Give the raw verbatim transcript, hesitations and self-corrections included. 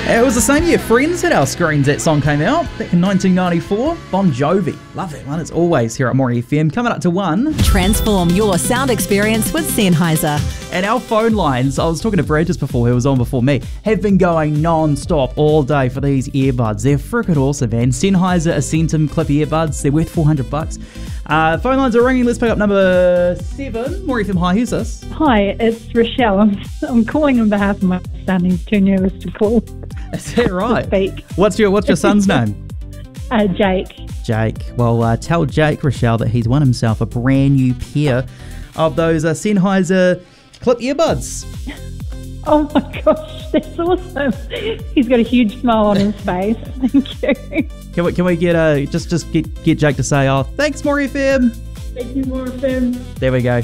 It was the same year Friends hit our screens. That song came out back in nineteen ninety-four. Bon Jovi. Love that one. It's always here at Maury F M. Coming up to one. Transform your sound experience with Sennheiser. And our phone lines, I was talking to Brad just before, who was on before me, have been going non-stop all day for these earbuds. They're freaking awesome, man. Sennheiser Ascentum Clip earbuds. They're worth four hundred bucks. Uh, phone lines are ringing. Let's pick up number seven. Maury F M, hi, who's this? Hi, it's Rochelle. I'm, I'm calling on behalf of my son. He's too nervous to call. Is that right? To speak. What's your What's your son's name? Uh, Jake. Jake. Well, uh, tell Jake, Rochelle, that he's won himself a brand new pair of those uh, Sennheiser Clip earbuds. Oh my gosh, that's awesome. He's got a huge smile on his face. Thank you. Can we Can we get uh just just get get Jake to say, oh, thanks, Maury F M. Thank you, Maury F M. There we go.